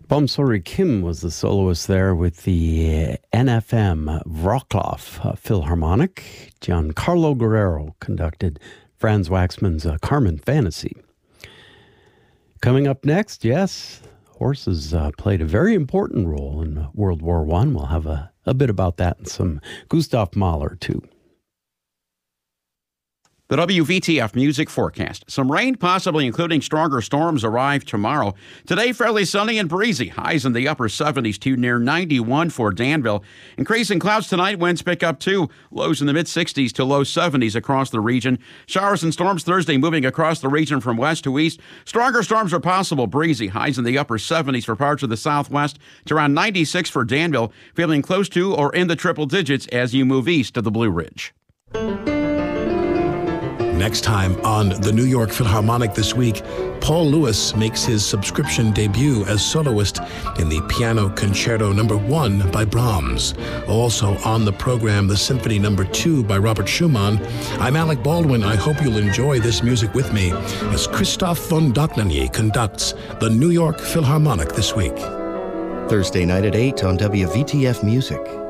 Bomsori Kim was the soloist there with the NFM Wrocław Philharmonic. Giancarlo Guerrero conducted Franz Waxman's Carmen Fantasy. Coming up next, yes, horses played a very important role in World War I. We'll have a bit about that and some Gustav Mahler, too. The WVTF music forecast. Some rain, possibly including stronger storms, arrive tomorrow. Today, fairly sunny and breezy. Highs in the upper 70s to near 91 for Danville. Increasing clouds tonight. Winds pick up too. Lows in the mid-60s to low 70s across the region. Showers and storms Thursday moving across the region from west to east. Stronger storms are possible. Breezy. Highs in the upper 70s for parts of the southwest to around 96 for Danville. Feeling close to or in the triple digits as you move east of the Blue Ridge. Next time on the New York Philharmonic this week, Paul Lewis makes his subscription debut as soloist in the Piano Concerto No. 1 by Brahms. Also on the program, the Symphony No. 2 by Robert Schumann. I'm Alec Baldwin. I hope you'll enjoy this music with me as Christoph von Dohnanyi conducts the New York Philharmonic this week. Thursday night at 8 on WVTF Music.